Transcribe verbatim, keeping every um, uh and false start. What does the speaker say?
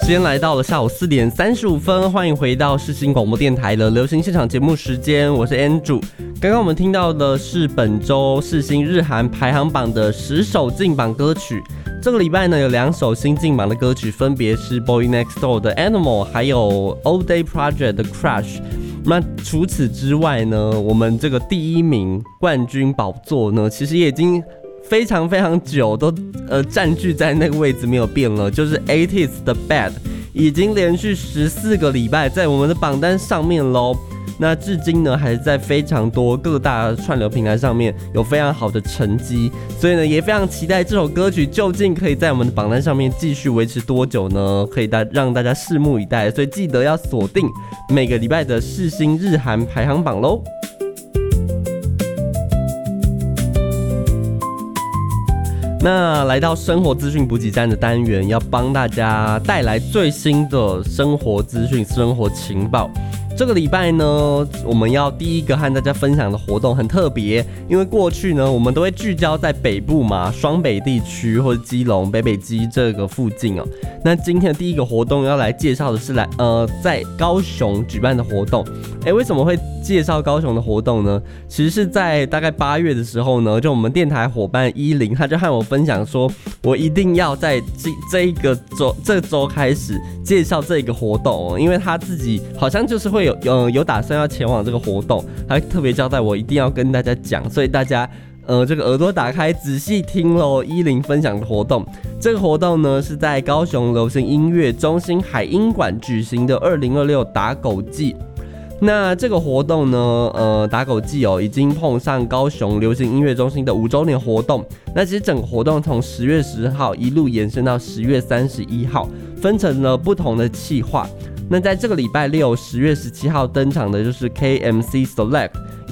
时间来到了下午四点三十五分，欢迎回到世新广播电台的流行现场节目时间，我是 Andrew。刚刚我们听到的是本周世新日韩排行榜的十首进榜歌曲。这个礼拜呢，有两首新进榜的歌曲，分别是 Boy Next Door 的 Animal， 还有 All Day Project 的 Crush。那除此之外呢，我们这个第一名冠军宝座呢，其实也已经非常非常久都呃占据在那个位置没有变了，就是 eighties 的 Bad 已经连续十四个礼拜在我们的榜单上面咯。那至今呢，还是在非常多各大串流平台上面有非常好的成绩，所以呢，也非常期待这首歌曲究竟可以在我们的榜单上面继续维持多久呢？可以大让大家拭目以待，所以记得要锁定每个礼拜的世新日韩排行榜咯。那来到生活资讯补给站的单元，要帮大家带来最新的生活资讯、生活情报。这个礼拜呢，我们要第一个和大家分享的活动很特别，因为过去呢，我们都会聚焦在北部嘛，双北地区或者基隆、北北基这个附近哦。那今天的第一个活动要来介绍的是来呃在高雄举办的活动。哎，为什么会介绍高雄的活动呢？其实是在大概八月的时候呢，就我们电台伙伴依林，他就和我分享说，我一定要在这这一个周这周开始介绍这个活动哦，因为他自己好像就是会有有有打算要前往这个活动，他特别交代我一定要跟大家讲，所以大家呃这个耳朵打开仔细听咯，依林分享的活动。这个活动呢是在高雄流行音乐中心海音馆举行的二零二六打狗季。那这个活动呢，呃，打狗季哦，已经碰上高雄流行音乐中心的五周年活动。那其实整个活动从十月十号一路延伸到十月三十一号，分成了不同的企划。那在这个礼拜六，十月十七号登场的就是 K M C Select，